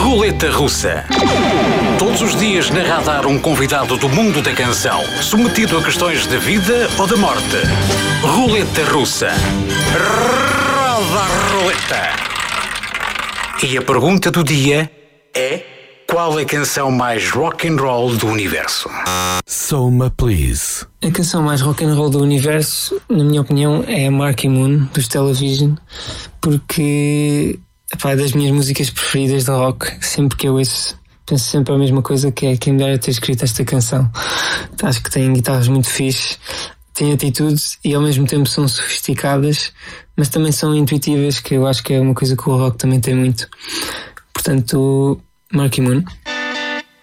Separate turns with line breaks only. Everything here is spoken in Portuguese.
Roleta Russa. Todos os dias na Radar um convidado do mundo da canção, submetido a questões de vida ou da morte. Roleta Russa. Roda a roleta. E a pergunta do dia é: qual é a canção mais rock and roll do universo?
Soma, please.
A canção mais rock and roll do universo, na minha opinião, é a Marky Moon, dos Television, porque é das minhas músicas preferidas de rock. Sempre que eu ouço, penso sempre a mesma coisa, que é quem dera ter escrito esta canção. Acho que tem guitarras muito fixe, tem atitudes e ao mesmo tempo são sofisticadas, mas também são intuitivas, que eu acho que é uma coisa que o rock também tem muito. Portanto, Marky Moon.